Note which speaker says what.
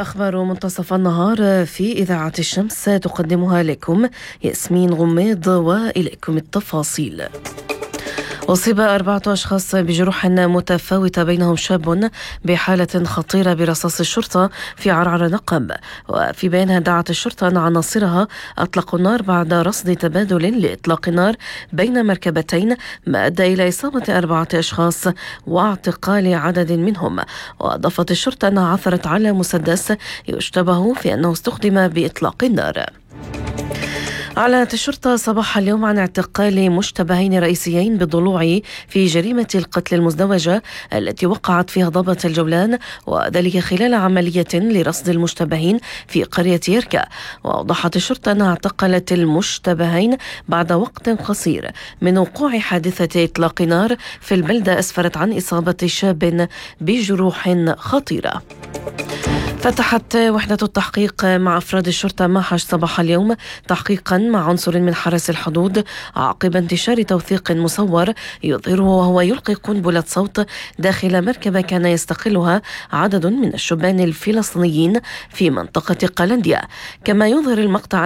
Speaker 1: أخبار منتصف النهار في إذاعة الشمس تقدمها لكم ياسمين غميض، وإليكم التفاصيل. أصيب 4 أشخاص بجروح متفاوتة بينهم شاب بحالة خطيرة برصاص الشرطة في عرعر نقب. وفي بيانها دعت الشرطة أن عناصرها أطلقوا النار بعد رصد تبادل لإطلاق النار بين مركبتين، ما أدى إلى إصابة 4 أشخاص واعتقال عدد منهم. وأضافت الشرطة أنها عثرت على مسدس يشتبه في أنه استخدم بإطلاق النار. أعلنت الشرطة صباح اليوم عن اعتقال مشتبهين رئيسيين بالضلوع في جريمة القتل المزدوجة التي وقعت فيها ضابط الجولان، وذلك خلال عملية لرصد المشتبهين في قرية يركا. وأوضحت الشرطة أنها اعتقلت المشتبهين بعد وقت قصير من وقوع حادثة إطلاق نار في البلدة أسفرت عن إصابة شاب بجروح خطيرة. فتحت وحدة التحقيق مع أفراد الشرطة معهد صباح اليوم تحقيقا مع عنصر من حرس الحدود عقب انتشار توثيق مصور يظهره وهو يلقي قنبلة صوت داخل مركبة كان يستقلها عدد من الشبان الفلسطينيين في منطقة قلنديا. كما يظهر المقطع